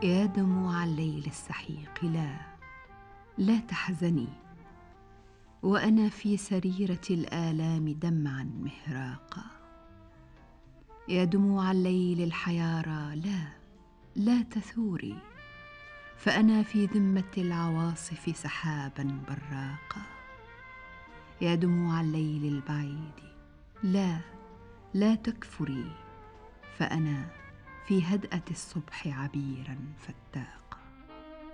يا دموع الليل السحيق، لا، لا تحزني، وأنا في سريرة الآلام دمعا مهراقا. يا دموع الليل الحيارى، لا، لا تثوري، فأنا في ذمة العواصف سحابا براقا. يا دموع الليل البعيد، لا، لا تكفري، فأنا في هدأة الصبح عبيرا فتاقا.